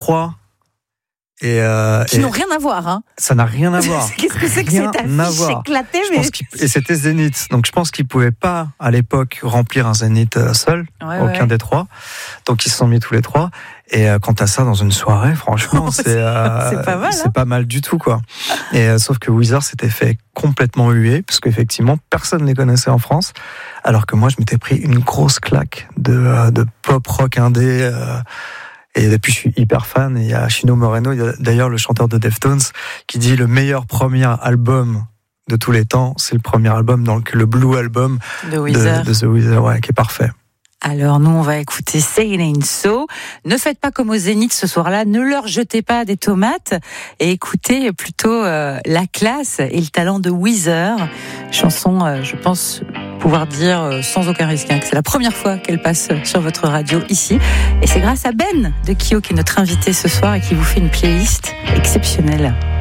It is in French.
3. Et qui n'ont rien à voir, hein. Ça n'a rien à voir. Qu'est-ce que c'est que cette affiche éclatée, et c'était Zénith. Donc je pense qu'ils ne pouvaient pas, à l'époque, remplir un Zénith seul, aucun des trois. Donc ils se sont mis tous les trois. Et quant à ça, dans une soirée, franchement, c'est pas mal. C'est pas mal du tout, quoi. Et sauf que Weezer s'était fait complètement huer, parce qu'effectivement, personne ne les connaissait en France. Alors que moi, je m'étais pris une grosse claque de pop rock indé. Et depuis, je suis hyper fan. Et il y a Chino Moreno, il y a d'ailleurs le chanteur de Deftones, qui dit le meilleur premier album de tous les temps, c'est le premier album, donc le Blue Album de The Weezer, qui est parfait. Alors nous, on va écouter Say It Ain't So. Ne faites pas comme au Zénith ce soir-là, ne leur jetez pas des tomates et écoutez plutôt la classe et le talent de Weezer. Chanson, je pense pouvoir dire sans aucun risque, que c'est la première fois qu'elle passe sur votre radio ici. Et c'est grâce à Ben de Kyo qui est notre invité ce soir et qui vous fait une playlist exceptionnelle.